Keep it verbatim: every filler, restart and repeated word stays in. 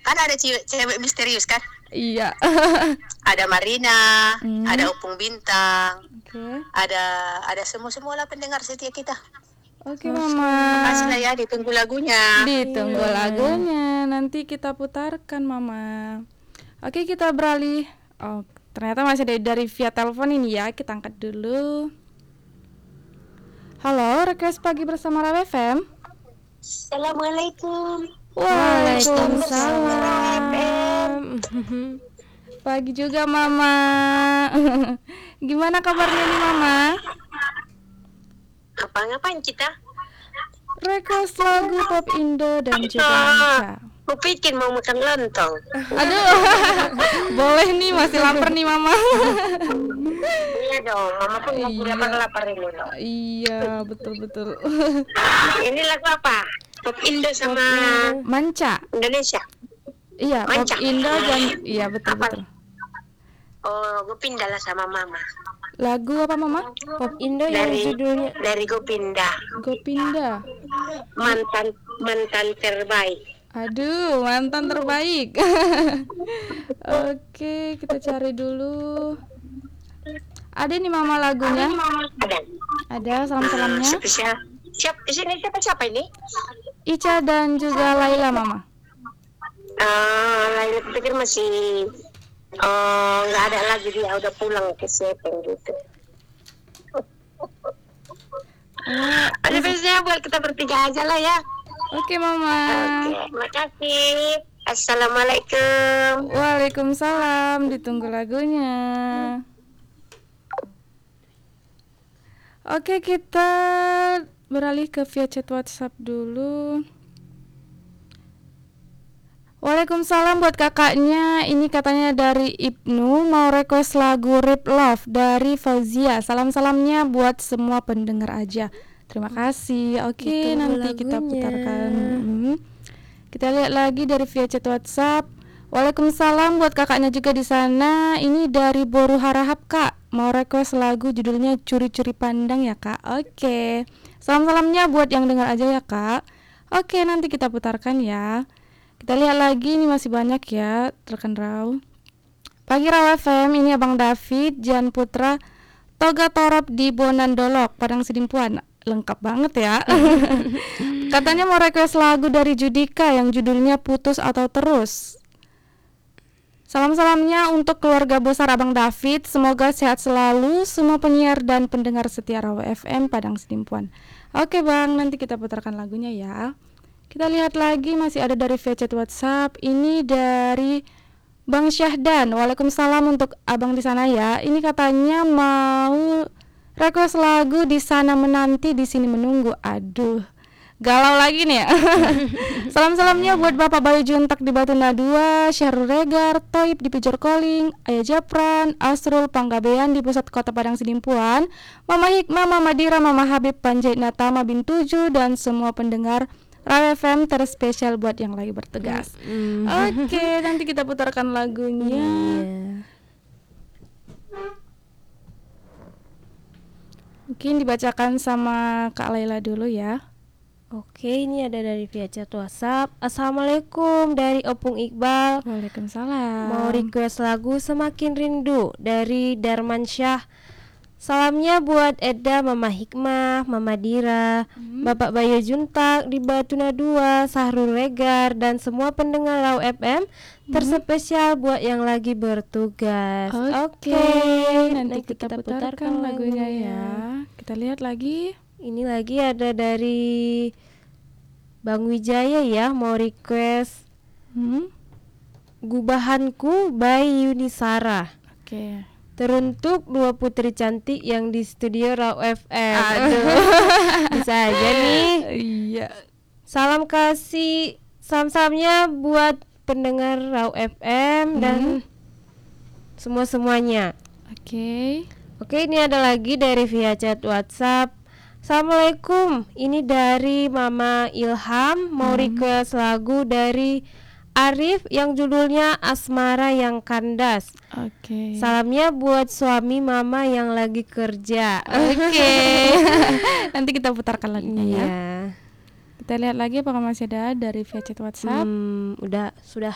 Kan ada cewek, cewek misterius kan? Iya. Ada Marina, Hmm. ada Opung Bintang, Oke. ada ada semua-semua lah pendengar setia kita. Oke, Oke. Mama. Makasih lah ya, ditunggu lagunya. Ditunggu Iya. lagunya. Nanti kita putarkan, Mama. Oke, kita beralih. Oh, ternyata masih ada dari via telepon ini ya. Kita angkat dulu. Halo, request pagi bersama Raw F M. Assalamualaikum. Waalaikumsalam. Pagi juga, Mama. Gimana kabarnya nih, Mama? Apa ngapain kita? Request lagu pop Indo dan juga Manca. Aku pikir mau makan lontong. Aduh, boleh nih, masih lapar nih, Mama. Iya dong, mama pun mau Iya. lapar-lapar ini. Iya, betul-betul. Ini lagu apa? Pop Indo sama Manca. Indonesia. Iya, pop Manca. Indo dan iya betul-betul. Oh, gue pindah lah sama mama. Lagu apa, Mama? Pop Indo yang Dari judulnya dari gue pindah. Gopinda. Mantan mantan terbaik. Aduh, mantan terbaik. Oke, kita cari dulu. Ada nih, Mama, lagunya. Ada. Ada salam-salamnya. Spesial. Siap, di sini siapa siapa ini? Ica dan juga Laila, Mama. Eh, Laila pikir masih oh nggak ada lagi, dia udah pulang ke Sepeng gitu. Oh, Ada biasanya buat kita bertiga aja lah ya. oke, Mama. Oke, makasih. Assalamualaikum. Waalaikumsalam, ditunggu lagunya. Oke, kita beralih ke via chat WhatsApp dulu. Waalaikumsalam buat kakaknya. Ini katanya dari Ibnu, mau request lagu Rip Love dari Fauzia. Salam-salamnya buat semua pendengar aja. Terima kasih. Oke, Ditunggu nanti kita lagunya. putarkan. Hmm. Kita lihat lagi dari via chat WhatsApp. Waalaikumsalam buat kakaknya juga di sana. Ini dari Boru Harahap, Kak. Mau request lagu judulnya Curi-Curi Pandang ya, Kak. Oke. Salam-salamnya buat yang dengar aja ya, Kak. Oke, nanti kita putarkan ya. Kita lihat lagi, ini masih banyak ya, rekan Raw. Pagi Raw F M, ini Abang David, Jan Putra, Toga Torop di Bonandolok, Padang Sidimpuan. Lengkap banget ya. Katanya mau request lagu dari Judika yang judulnya Putus atau Terus. Salam-salamnya untuk keluarga besar Abang David. Semoga sehat selalu semua penyiar dan pendengar setia Raw F M Padang Sidimpuan. Oke Bang, nanti kita putarkan lagunya ya. Kita lihat lagi, masih ada dari via chat WhatsApp. Ini dari Bang Syahdan. Waalaikumsalam untuk Abang di sana ya. Ini katanya mau request lagu Di Sana Menanti Di Sini Menunggu. Aduh, galau lagi nih ya. Salam-salamnya buat Bapak Bayu Juntak di Batuna dua, Syahrul Regar, Toib di Pijor Koling, Ayah Japran, Asrul Panggabean di pusat kota Padang Sidimpuan, Mama Hikmah, Mama Dira, Mama Habib, Panjait Natama bin Tujuh, dan semua pendengar Raw F M terspesial buat yang lagi bertugas. Mm. Oke, nanti kita putarkan lagunya. Iya. Mungkin dibacakan sama Kak Laila dulu ya. Oke, ini ada dari via chat WhatsApp. Assalamualaikum dari Opung Iqbal. Waalaikumsalam. Mau request lagu Semakin Rindu dari Darman Syah. Salamnya buat Eda, Mama Hikmah, Mama Dira, Hmm. Bapak Bayu Juntak di Batuna dua, Sahrul Regar, dan semua pendengar Raw F M. Terspesial buat yang lagi bertugas. Oke, Oke, nanti, kita, putarkan lagunya ya. Kita lihat lagi. Ini lagi ada dari Bang Wijaya ya, mau request Hmm. Gubahanku by Yunisara. Oke. Teruntuk dua putri cantik yang di studio Raw F M. Aduh. Bisa aja nih. Iya. Salam kasih, salam-salamnya buat pendengar Raw F M dan semua-semuanya. Oke. Oke, ini ada lagi dari via chat WhatsApp. Assalamualaikum, ini dari Mama Ilham, mau request lagu dari Arif yang judulnya Asmara yang Kandas. Oke. Salamnya buat suami Mama yang lagi kerja. Oke. Nanti kita putarkan lagunya ya. Iya. Kita lihat lagi apakah masih ada dari via chat WhatsApp. Hmm, udah sudah